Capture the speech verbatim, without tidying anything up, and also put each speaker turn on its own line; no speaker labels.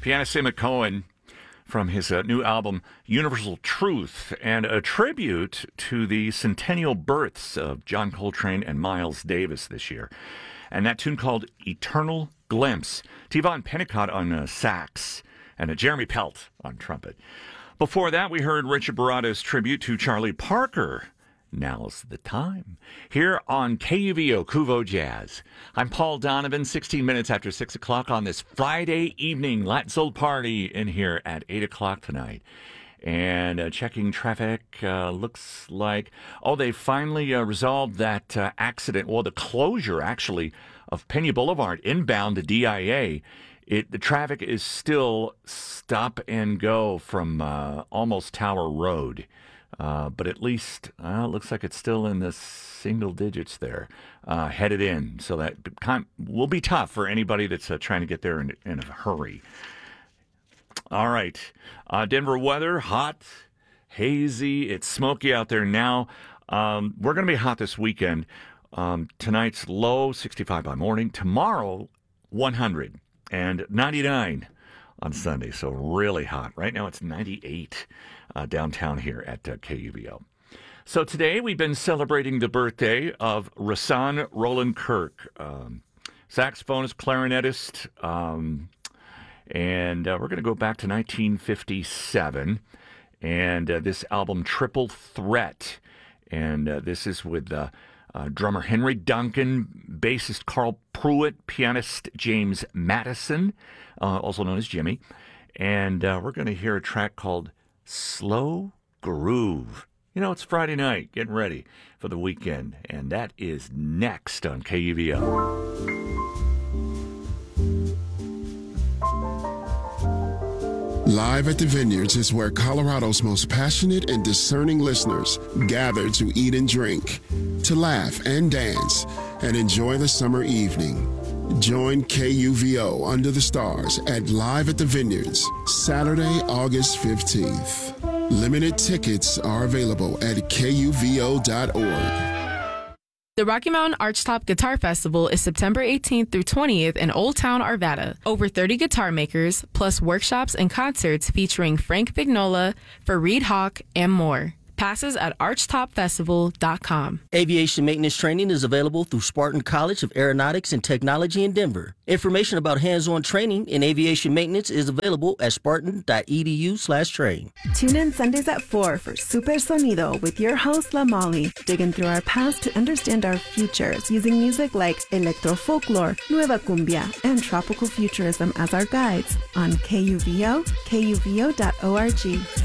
Pianist Emmett Cohen from his uh, new album, Universal Truth, and a tribute to the centennial births of John Coltrane and Miles Davis this year. And that tune called Eternal Glimpse. T-Von Pennicott on uh, sax and uh, Jeremy Pelt on trumpet. Before that, we heard Richard Baratta's tribute to Charlie Parker. Now's the time. Here on K U V O Kuvo Jazz. I'm Paul Donovan, sixteen minutes after six o'clock on this Friday evening Latin Soul Party in here at eight o'clock tonight. And uh, checking traffic, uh, looks like, oh, they finally uh, resolved that uh, accident, well, the closure, actually, of Pena Boulevard inbound to D I A. It, the traffic is still stop and go from uh, almost Tower Road. Uh, but at least uh, it looks like it's still in the single digits there, uh, headed in. So that kind will be tough for anybody that's uh, trying to get there in, in a hurry. All right. Uh, Denver weather, hot, hazy. It's smoky out there now. Um, we're going to be hot this weekend. Um, tonight's low, sixty-five by morning. Tomorrow, one hundred and ninety-nine on Sunday. So really hot. Right now it's ninety-eight. Uh, downtown here at uh, K U V O. So today we've been celebrating the birthday of Rahsaan Roland Kirk, um, saxophonist, clarinetist, um, and uh, we're going to go back to nineteen fifty-seven, and uh, this album, Triple Threat, and uh, this is with uh, uh, drummer Henry Duncan, bassist Carl Pruitt, pianist James Madison, uh, also known as Jimmy, and uh, we're going to hear a track called Slow Groove. You know, it's Friday night, getting ready for the weekend, and that is next on K U V O.
Live at the Vineyards is where Colorado's most passionate and discerning listeners gather to eat and drink, to laugh and dance, and enjoy the summer evening. Join K U V O Under the Stars at Live at the Vineyards, Saturday, August fifteenth. Limited tickets are available at K U V O dot org.
The Rocky Mountain Archtop Guitar Festival is September eighteenth through twentieth in Old Town, Arvada. Over thirty guitar makers, plus workshops and concerts featuring Frank Vignola, Fareed Hawk, and more. Passes at archtop festival dot com.
Aviation maintenance training is available through Spartan College of Aeronautics and Technology in Denver. Information about hands-on training in aviation maintenance is available at spartan dot e d u slash train.
Tune in Sundays at four for Super Sonido with your host, La Molly, digging through our past to understand our futures using music like electro folklore, nueva cumbia, and tropical futurism as our guides on K U V O, K U V O dot org.